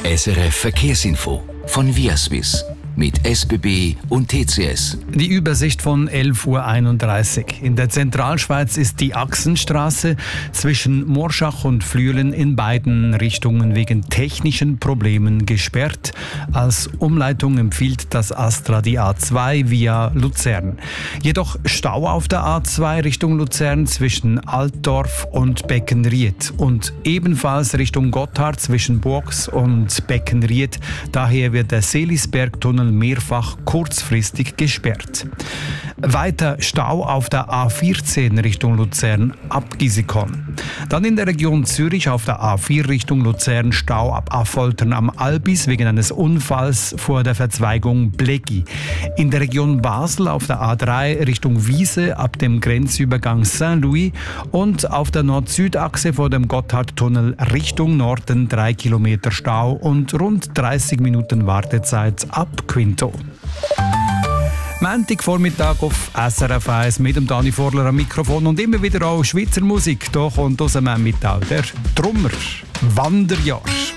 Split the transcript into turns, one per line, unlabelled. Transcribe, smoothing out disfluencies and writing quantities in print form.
SRF Verkehrsinfo von Viaswiss mit SBB und TCS.
Die Übersicht von 11.31 Uhr. In der Zentralschweiz ist die Achsenstraße zwischen Morschach und Flüelen in beiden Richtungen wegen technischen Problemen gesperrt. Als Umleitung empfiehlt das ASTRA die A2 via Luzern. Jedoch Stau auf der A2 Richtung Luzern zwischen Altdorf und Beckenried und ebenfalls Richtung Gotthard zwischen Burgs und Beckenried. Daher wird der Seelisbergtunnel mehrfach kurzfristig gesperrt. Weiter Stau auf der A14 Richtung Luzern ab Gisikon. Dann in der Region Zürich auf der A4 Richtung Luzern Stau ab Affoltern am Albis wegen eines Unfalls vor der Verzweigung Blegi. In der Region Basel auf der A3 Richtung Wiese ab dem Grenzübergang Saint-Louis und auf der Nord-Süd-Achse vor dem Gotthardtunnel Richtung Norden 3 Kilometer Stau und rund 30 Minuten Wartezeit ab Quinto. Montagvormittag auf SRF 1 mit dem Dani Vorler am Mikrofon und immer wieder auch Schweizer Musik. Hier kommt aus dem Mittal der Trummer Wanderjahr.